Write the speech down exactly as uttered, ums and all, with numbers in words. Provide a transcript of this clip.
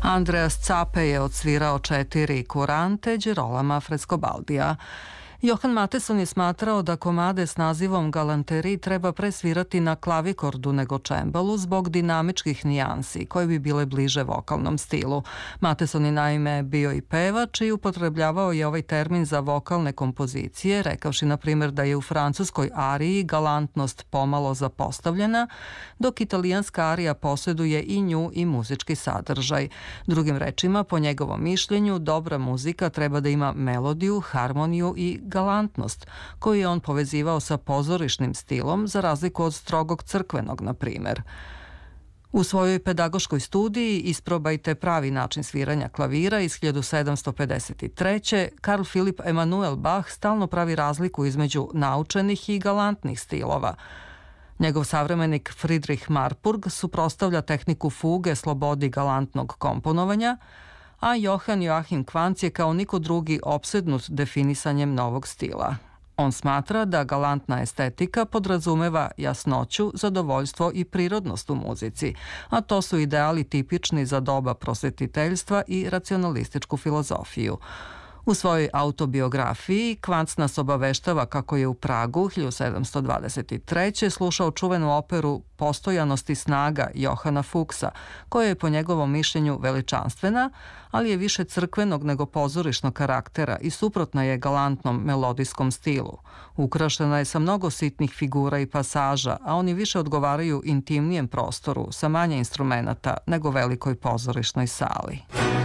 Andreas Cape je odsvirao četiri kurante Girolama Frescobaldija. Johann Mattheson je smatrao da komade s nazivom galanteri treba presvirati na klavikordu nego čembalu zbog dinamičkih nijansi koje bi bile bliže vokalnom stilu. Mattheson je naime bio i pevač i upotrebljavao je ovaj termin za vokalne kompozicije, rekavši na primjer da je u francuskoj ariji galantnost pomalo zapostavljena, dok italijanska arija posjeduje i nju i muzički sadržaj. Drugim rečima, po njegovom mišljenju, dobra muzika treba da ima melodiju, harmoniju i galantnost, koju je on povezivao sa pozorišnim stilom, za razliku od strogog crkvenog, na primjer. U svojoj pedagoškoj studiji Isprobajte pravi način sviranja klavira iz hiljadu sedamsto pedeset treće. Karl Philipp Emanuel Bach stalno pravi razliku između naučenih i galantnih stilova. Njegov savremenik Friedrich Marburg suprotstavlja tehniku fuge slobodi galantnog komponovanja, a Johann Joachim Quantz je kao niko drugi opsednut definisanjem novog stila. On smatra da galantna estetika podrazumeva jasnoću, zadovoljstvo i prirodnost u muzici, a to su ideali tipični za doba prosvetiteljstva i racionalističku filozofiju. U svojoj autobiografiji Quantz nas obaveštava kako je u Pragu hiljadu sedamsto dvadeset treće. slušao čuvenu operu Postojanost i snaga Johana Fuchsa, koja je po njegovom mišljenju veličanstvena, ali je više crkvenog nego pozorišnog karaktera i suprotna je galantnom melodijskom stilu. Ukrašena je sa mnogo sitnih figura i pasaža, a oni više odgovaraju intimnijem prostoru sa manje instrumenata nego velikoj pozorišnoj sali.